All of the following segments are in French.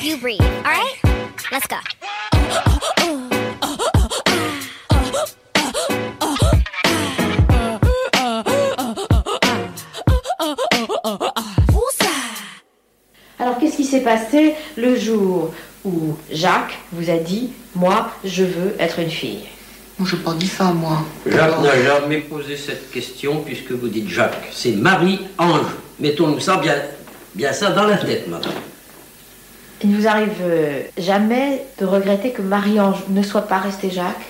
you breathe. All right? Let's go. Alors, qu'est-ce qui s'est passé le jour où Jacques vous a dit « Moi, je veux être une fille ». Moi, j'ai pas dit ça, moi. Jacques n'a jamais posé cette question puisque vous dites Jacques. C'est Marie-Ange. Mettons-nous ça bien ça dans la tête, madame. Il ne vous arrive jamais de regretter que Marie-Ange ne soit pas restée Jacques?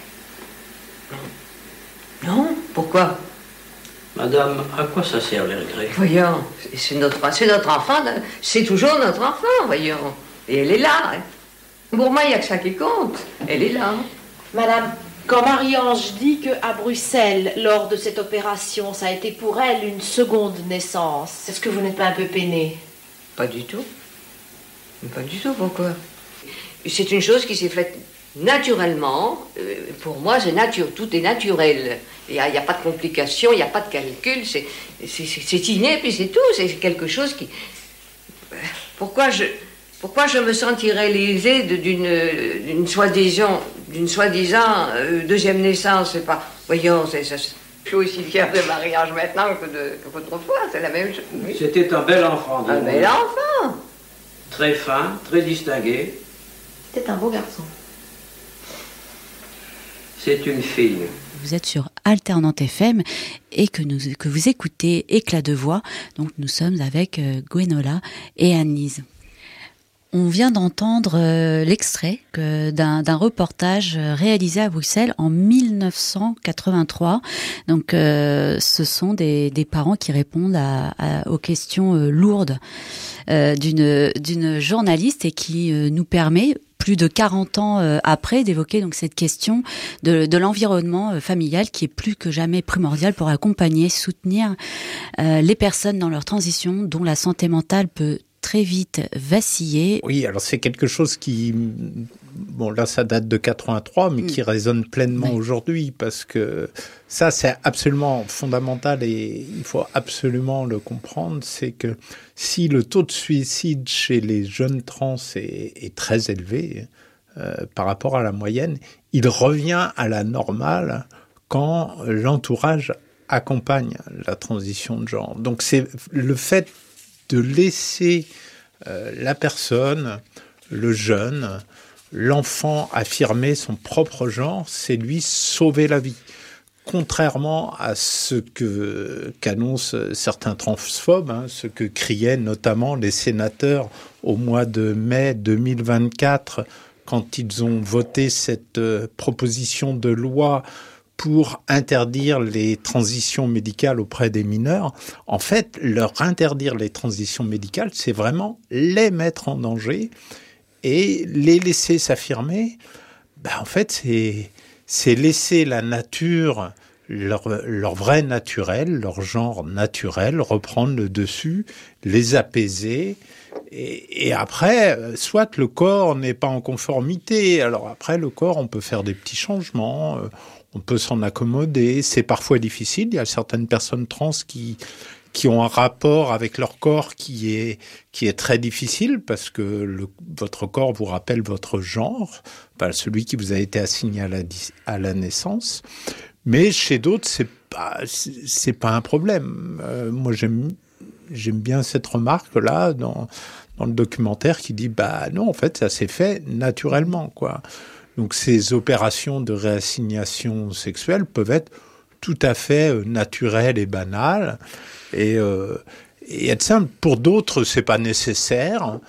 Non, pourquoi? Madame, à quoi ça sert les regrets? Voyons, c'est notre enfant, c'est toujours notre enfant, voyons. Et elle est là. Pour moi, il n'y a que ça qui compte. Elle est là. Madame, quand Marie-Ange dit qu'à Bruxelles, lors de cette opération, ça a été pour elle une seconde naissance, est-ce que vous n'êtes pas un peu peinée? Pas du tout. Pas du tout, pourquoi? C'est une chose qui s'est faite naturellement. Pour moi, tout est naturel. Il n'y a pas de complications, il n'y a pas de calcul, c'est inné, puis c'est tout. C'est quelque chose qui... Pourquoi je me sentirais lésée d'une soi-disant deuxième naissance? C'est pas... Voyons, je suis aussi fière de Marie-Ange maintenant qu'autrefois, c'est la même chose. Oui. C'était un bel enfant. Un bel enfant. Très fin, très distingué. C'était un beau garçon. C'est une fille. Vous êtes sur Alternante FM et que vous écoutez Éclat de voix. Donc nous sommes avec Gwenola et Anne-Lise. On vient d'entendre l'extrait d'un reportage réalisé à Bruxelles en 1983. Donc, ce sont des parents qui répondent aux questions lourdes d'une journaliste et qui nous permet, plus de 40 ans après, d'évoquer donc cette question de l'environnement familial qui est plus que jamais primordial pour accompagner, soutenir les personnes dans leur transition, dont la santé mentale peut très vite vaciller. Oui, alors c'est quelque chose qui, bon là ça date de 83, mais qui résonne pleinement aujourd'hui, parce que ça c'est absolument fondamental et il faut absolument le comprendre, c'est que si le taux de suicide chez les jeunes trans est très élevé par rapport à la moyenne, il revient à la normale quand l'entourage accompagne la transition de genre. Donc c'est le fait de laisser la personne, le jeune, l'enfant affirmer son propre genre, c'est lui sauver la vie. Contrairement à ce qu'annoncent certains transphobes, ce que criaient notamment les sénateurs au mois de mai 2024, quand ils ont voté cette proposition de loi pour interdire les transitions médicales auprès des mineurs. En fait, leur interdire les transitions médicales, c'est vraiment les mettre en danger et les laisser s'affirmer. En fait, c'est laisser la nature, leur vrai naturel, leur genre naturel, reprendre le dessus, les apaiser. Et après, soit le corps n'est pas en conformité. Alors après, le corps, on peut faire des petits changements, on peut s'en accommoder. C'est parfois difficile. Il y a certaines personnes trans qui ont un rapport avec leur corps qui est très difficile parce que votre corps vous rappelle votre genre, pas celui qui vous a été assigné à la naissance. Mais chez d'autres, c'est pas un problème. Moi, j'aime bien cette remarque-là dans le documentaire qui dit non, en fait, ça s'est fait naturellement, quoi. Donc ces opérations de réassignation sexuelle peuvent être tout à fait naturelles et banales et être simples. Pour d'autres, c'est pas nécessaire.